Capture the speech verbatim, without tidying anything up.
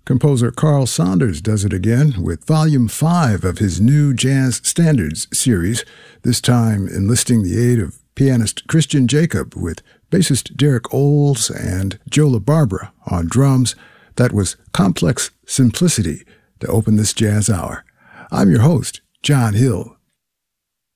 Composer Carl Saunders does it again with Volume five of his new Jazz Standards series, this time enlisting the aid of pianist Christian Jacob with bassist Derek Oles and Joe LaBarbera on drums. That was Complex Simplicity to open this jazz hour. I'm your host, John Hill.